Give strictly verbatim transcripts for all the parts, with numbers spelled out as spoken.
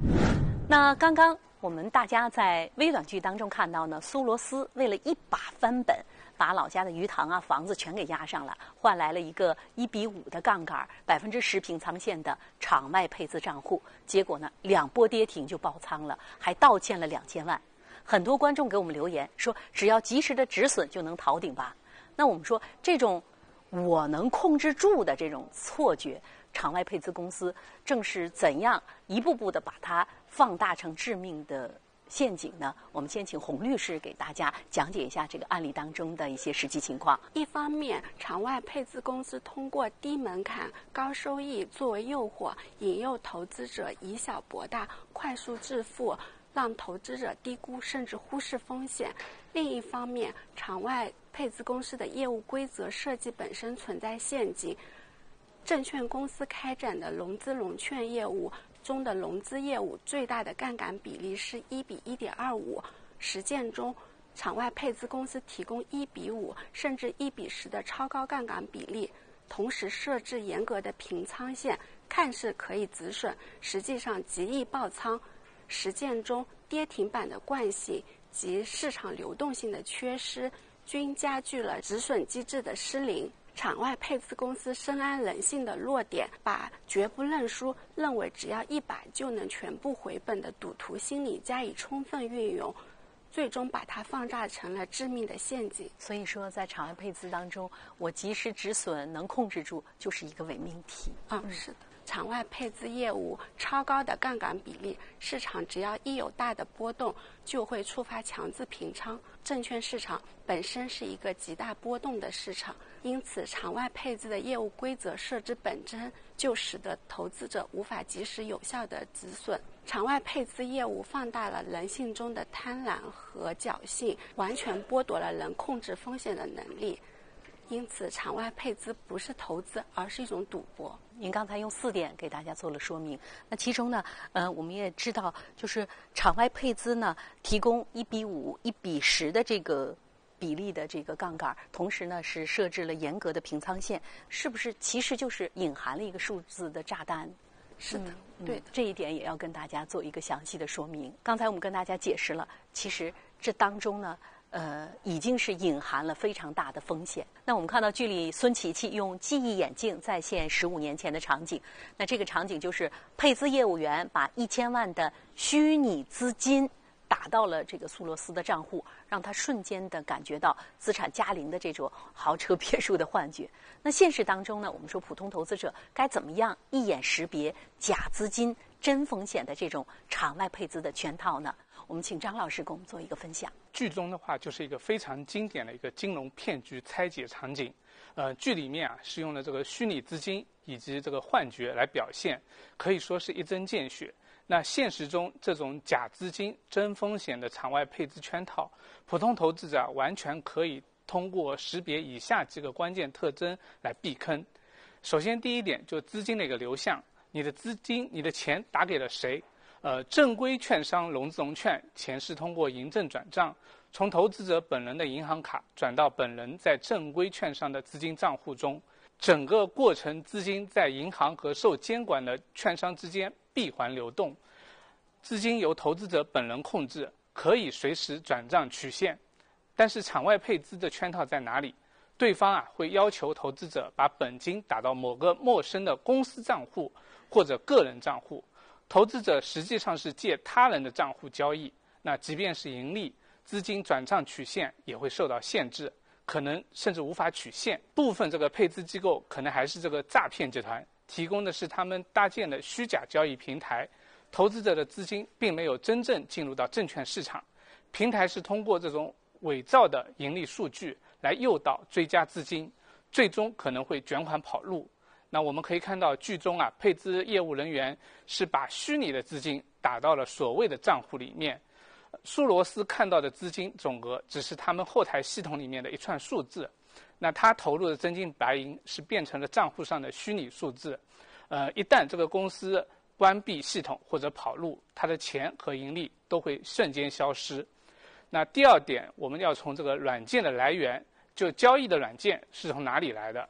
那刚刚我们大家在微短剧当中看到呢，苏罗斯为了一把翻本，把老家的鱼塘啊、房子全给押上了，换来了一个一比五的杠杆、百分之十平仓线的场外配资账户。结果呢，两波跌停就爆仓了，还倒欠了两千万。很多观众给我们留言说，只要及时的止损就能逃顶吧？那我们说，这种我能控制住的这种错觉，场外配资公司正是怎样一步步的把它放大成致命的陷阱呢？我们先请洪律师给大家讲解一下这个案例当中的一些实际情况。 一方面，场外配资公司通过低门槛、高收益作为诱惑，引诱投资者以小博大，快速致富，让投资者低估甚至忽视风险。另一方面，场外配资公司的业务规则设计本身存在陷阱。证券公司开展的融资融券业务中的融资业务最大的杠杆比例是一比一点二五，实践中，场外配资公司提供一比五甚至一比十的超高杠杆比例，同时设置严格的平仓线，看似可以止损，实际上极易爆仓。实践中，跌停板的惯性及市场流动性的缺失，均加剧了止损机制的失灵。场外配资公司深谙人性的弱点，把绝不认输、认为只要一把就能全部回本的赌徒心理加以充分运用，最终把它放大成了致命的陷阱。 所以说，在场外配资当中，我及时止损能控制住，就是一个伪命题。 嗯，是的。场外配资业务超高的杠杆比例，市场只要一有大的波动，就会触发强制平仓。证券市场本身是一个极大波动的市场，因此场外配资的业务规则设置本身就使得投资者无法及时有效的止损。场外配资业务放大了人性中的贪婪和侥幸，完全剥夺了人控制风险的能力。因此，场外配资不是投资，而是一种赌博。 您刚才用四点给大家做了说明。那其中呢，呃，我们也知道，就是场外配资呢，提供一比五、一比十的这个比例的这个杠杆，同时呢是设置了严格的平仓线，是不是其实就是隐含了一个数字的炸弹？ 是的， 嗯、 对的， 这一点也要跟大家做一个详细的说明。刚才我们跟大家解释了，其实这当中呢。呃，已经是隐含了非常大的风险。那我们看到剧里孙琪琪用记忆眼镜再现十五年前的场景，那这个场景就是配资业务员把一千万的虚拟资金打到了这个苏罗斯的账户，让他瞬间的感觉到资产加零的这种豪车别墅的幻觉。那现实当中呢，我们说普通投资者该怎么样一眼识别假资金、真风险的这种场外配资的圈套呢？我们请张老师给我们做一个分享。 剧中的话就是一个非常经典的一个金融骗局拆解场景。呃，剧里面啊是用了这个虚拟资金以及这个幻觉来表现，可以说是一针见血。那现实中这种假资金、真风险的场外配资圈套，普通投资者完全可以通过识别以下几个关键特征来避坑。首先，第一点就资金的一个流向，你的资金、你的钱打给了谁？呃，正规券商融资融券钱是通过银证转账，从投资者本人的银行卡转到本人在正规券商的资金账户中，整个过程资金在银行和受监管的券商之间闭环流动，资金由投资者本人控制，可以随时转账取现。但是场外配资的圈套在哪里？对方啊会要求投资者把本金打到某个陌生的公司账户或者个人账户。投资者实际上是借他人的账户交易，那即便是盈利，资金转账取现也会受到限制，可能甚至无法取现。部分这个配资机构可能还是这个诈骗集团，提供的是他们搭建的虚假交易平台，投资者的资金并没有真正进入到证券市场，平台是通过这种伪造的盈利数据来诱导追加资金，最终可能会卷款跑路。那我们可以看到剧中啊，配资业务人员是把虚拟的资金打到了所谓的账户里面，苏罗斯看到的资金总额只是他们后台系统里面的一串数字，那他投入的真金白银是变成了账户上的虚拟数字。呃，一旦这个公司关闭系统或者跑路，他的钱和盈利都会瞬间消失。那第二点，我们要从这个软件的来源，就交易的软件是从哪里来的？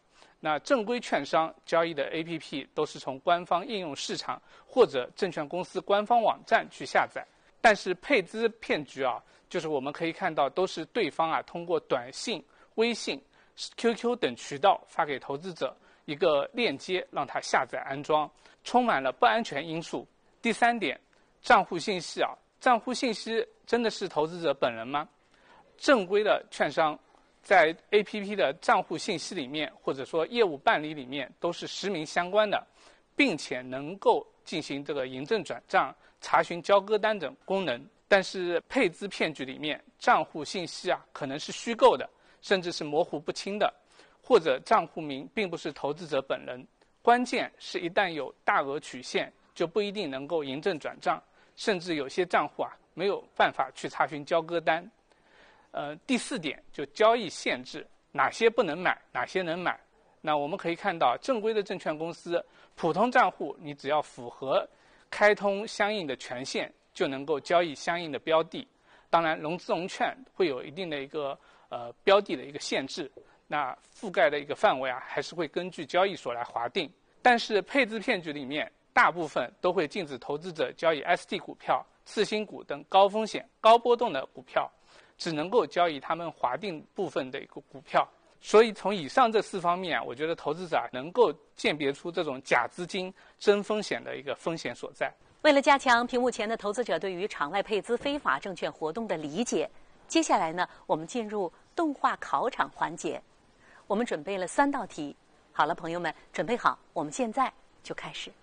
那正规券商交易的 A P P 都是从官方应用市场或者证券公司官方网站去下载。但是配资骗局啊，就是我们可以看到都是对方啊通过短信、微信、Q Q 等渠道发给投资者一个链接，让他下载安装，充满了不安全因素。第三点，账户信息啊，账户信息真的是投资者本人吗？正规的券商在 A P P 的账户信息里面，或者说业务办理里面，都是实名相关的，并且能够进行这个银证转账、查询交割单等功能。但是配资骗局里面，账户信息啊可能是虚构的，甚至是模糊不清的，或者账户名并不是投资者本人。关键是一旦有大额取现，就不一定能够银证转账，甚至有些账户啊没有办法去查询交割单。呃，第四点就交易限制，哪些不能买，哪些能买。那我们可以看到，正规的证券公司普通账户，你只要符合开通相应的权限，就能够交易相应的标的。当然，融资融券会有一定的一个呃标的的一个限制，那覆盖的一个范围啊，还是会根据交易所来划定。但是配资骗局里面，大部分都会禁止投资者交易 S T 股票、次新股等高风险、高波动的股票，只能够交易他们划定部分的一个股票。所以从以上这四方面啊，我觉得投资者啊能够鉴别出这种假资金、真风险的一个风险所在。 为了加强屏幕前的投资者对于场外配资非法证券活动的理解，接下来呢，我们进入动画考场环节。我们准备了三道题，好了，朋友们，准备好，我们现在就开始。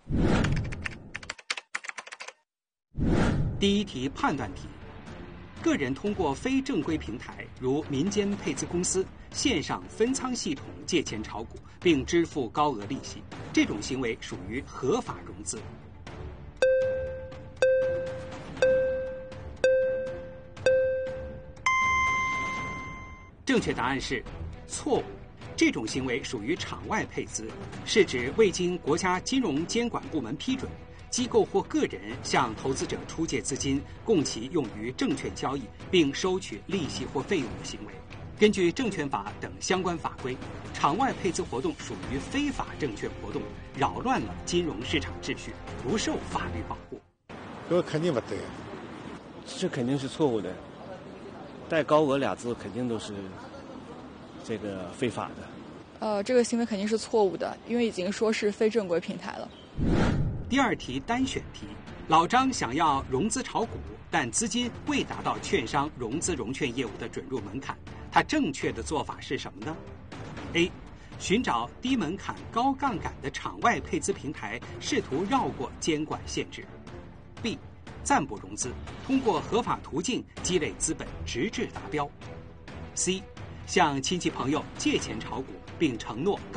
第一题判断题：个人通过非正规平台，如民间配资公司、线上分仓系统借钱炒股，并支付高额利息，这种行为属于合法融资。正确答案是错误。这种行为属于场外配资，是指未经国家金融监管部门批准，机构或个人向投资者出借资金，供其用于证券交易，并收取利息或费用的行为。根据证券法等相关法规，场外配资活动属于非法证券活动，扰乱了金融市场秩序，不受法律保护。 这肯定不对， 这肯定是错误的。带高额俩字肯定都是这个非法的。 呃，这个行为肯定是错误的，因为已经说是非正规平台了。 第二题单选题，老张想要融资炒股，但资金未达到券商融资融券业务的准入门槛，他正确的做法是什么呢？ A. 寻找低门槛高杠杆的场外配资平台，试图绕过监管限制。 B. 暂不融资，通过合法途径积累资本，直至达标。 C. 向亲戚朋友借钱炒股，并承诺